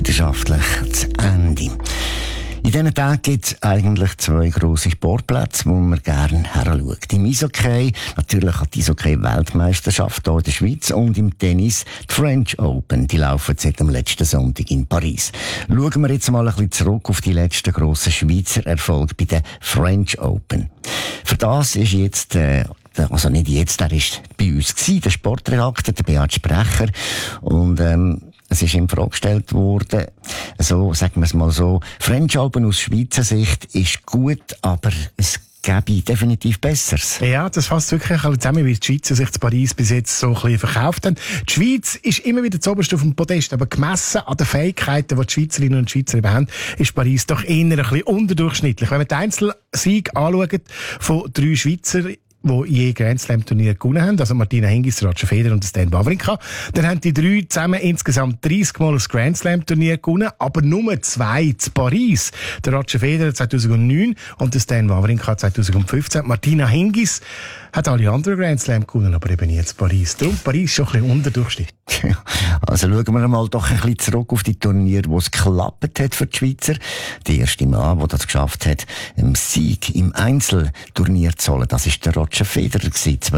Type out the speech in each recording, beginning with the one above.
leidenschaftlich zu Ende. In diesen Tagen gibt es eigentlich zwei grosse Sportplätze, wo man gerne heranschaut. Im Eishockey, natürlich hat die Eishockey-Weltmeisterschaft hier in der Schweiz, und im Tennis die French Open. Die laufen seit dem letzten Sonntag in Paris. Schauen wir jetzt mal ein bisschen zurück auf die letzten grossen Schweizer Erfolge bei den French Open. Für das ist jetzt also nicht jetzt, er ist bei uns gewesen, der Sportredakteur, der Beat Sprecher, und es ist ihm vorgestellt worden, so, sagen wir es mal so, French Open aus Schweizer Sicht ist gut, aber es gäbe definitiv Besseres. Ja, das fasst wirklich zusammen, wie die Schweizer sich zu Paris bis jetzt so ein bisschen verkauft haben. Die Schweiz ist immer wieder zuoberst auf dem Podest, aber gemessen an den Fähigkeiten, die die Schweizerinnen und Schweizer eben haben, ist Paris doch eher ein bisschen unterdurchschnittlich. Wenn man den Einzelsieg anschaut von 3 Schweizer, die je Grand Slam Turnier gewonnen haben, also Martina Hingis, Roger Federer und Stan Wawrinka. Dann haben die 3 zusammen insgesamt 30 Mal das Grand Slam Turnier gewonnen, aber nur 2 zu Paris. Der Roger Federer 2009 und der Stan Wawrinka 2015. Martina Hingis hat alle anderen Grand Slam gewonnen, aber eben nie zu Paris. Darum Paris ist schon ein bisschen unterdurchschnittlich. Also schauen wir mal doch ein bisschen zurück auf die Turniere, wo es geklappt hat für die Schweizer. Der erste Mann, der das geschafft hat, einen Sieg im Einzelturnier zu holen, das ist der Roger Federer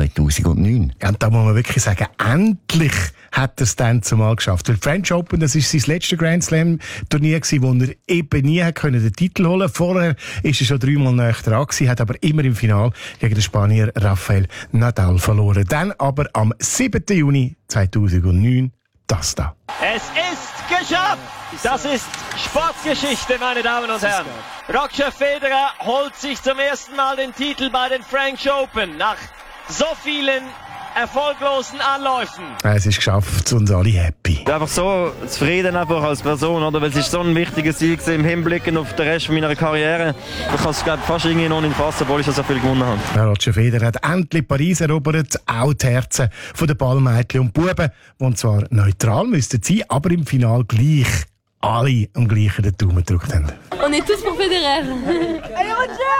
2009. Ja, und da muss man wirklich sagen, endlich hat er es dann zumal geschafft. Weil French Open, das ist sein letztes Grand Slam Turnier gewesen, wo er eben nie hat können den Titel holen. Vorher ist er schon 3-mal näher dran gewesen, hat aber immer im Finale gegen den Spanier Rafael Nadal verloren. Dann aber am 7. Juni 2009 das da. Es ist geschafft! Das ist Sportgeschichte, meine Damen und Herren. Roger Federer holt sich zum ersten Mal den Titel bei den French Open nach so vielen erfolglosen Anläufen. Es ist geschafft und alle happy. Einfach so zufrieden einfach als Person, oder? Weil es ist so ein wichtiger Sieg im Hinblick auf den Rest meiner Karriere. Ich kann es fast irgendwie noch nicht fassen, obwohl ich schon so viel gewonnen habe. Ja, Roger Federer hat endlich Paris erobert, auch die Herzen der Ballmädchen und Buben, die zwar neutral müssten sein, aber im Finale gleich alle am gleichen den Daumen gedrückt haben. On est tous pour Federer. Allez, Roger!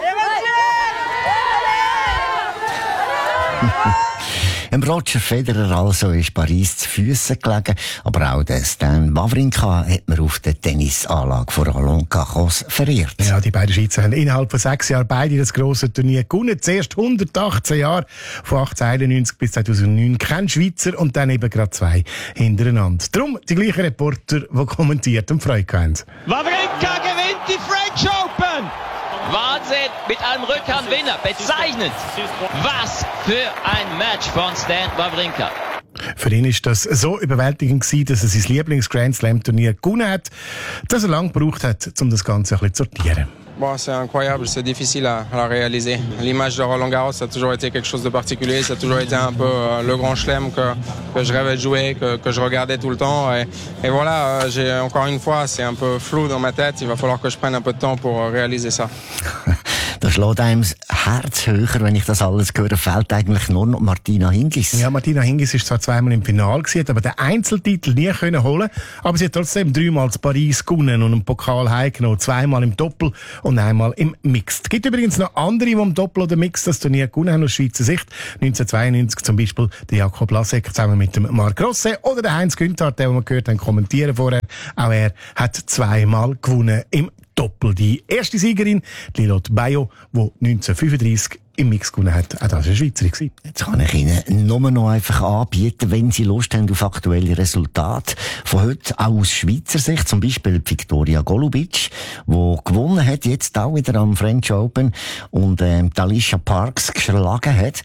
Roger Federer also ist Paris zu Füssen gelegen, aber auch der Stan Wawrinka hat man auf der Tennisanlage von Roland Garros verehrt. Ja, die beiden Schweizer haben innerhalb von 6 Jahren beide das grosse Turnier gewonnen. Zuerst 118 Jahre, von 1891 bis 2009, kein Schweizer und dann eben gerade 2 hintereinander. Darum die gleichen Reporter, die kommentiert und Freude haben. Wawrinka gewinnt die French Open! Wahnsinn, mit einem Rückhandwinner, bezeichnend. Was für ein Match von Stan Wawrinka. Für ihn ist das so überwältigend gewesen, dass er sein Lieblings-Grand Slam-Turnier gewonnen hat, dass er lange gebraucht hat, um das Ganze ein bisschen zu sortieren. Bon, c'est incroyable, c'est difficile à réaliser. L'image de Roland Garros, ça a toujours été quelque chose de particulier, ça a toujours été un peu le grand chelem que je rêvais de jouer, que je regardais tout le temps. Et voilà, j'ai encore une fois, c'est un peu flou dans ma tête, il va falloir que je prenne un peu de temps pour réaliser ça. Da schlägt einem das Herz höher, wenn ich das alles höre, fehlt eigentlich nur noch Martina Hingis. Ja, Martina Hingis ist zwar 2-mal im Finale gewesen, aber den Einzeltitel nie können holen, aber sie hat trotzdem 3-mal zu Paris gewonnen und einen Pokal heimgenommen, 2-mal im Doppel und einmal im Mixed. Es gibt übrigens noch andere, die im Doppel oder Mixed das Turnier gewonnen haben aus Schweizer Sicht. 1992 zum Beispiel der Jakob Lasek zusammen mit dem Marc Rosset oder der Heinz Günther, den wir gehört haben kommentieren vorher. Auch er hat 2-mal gewonnen im Doppel. Die erste Siegerin, Lilotte Bayo, die 1935 im Mix gewonnen hat. Auch das war eine Schweizerin. Jetzt kann ich Ihnen nur noch einfach anbieten, wenn Sie Lust haben auf aktuelle Resultate von heute, auch aus Schweizer Sicht. Zum Beispiel Viktoria Golubic, die gewonnen hat, jetzt auch wieder am French Open und Alicia Parks geschlagen hat.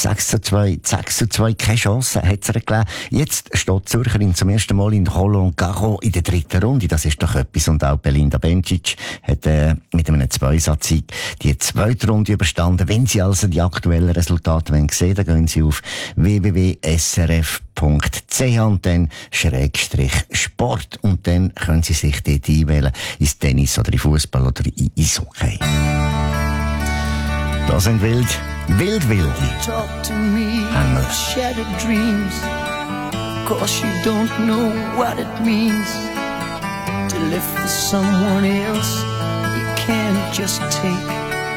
6:2, keine Chance hat sie gegeben. Jetzt steht die Zürcherin zum ersten Mal in Roland Garros in der 3. Runde. Das ist doch etwas. Und auch Belinda Bencic hat mit einem 2-Satz-Sieg die 2. Runde überstanden. Wenn Sie also die aktuellen Resultate sehen wollen, dann gehen Sie auf www.srf.ch und dann /Sport. Und dann können Sie sich dort einwählen ins Tennis oder in Fußball oder in Eishockey. Das sind wild. Talk to me of shattered dreams. Cause you don't know what it means to live for someone else. You can't just take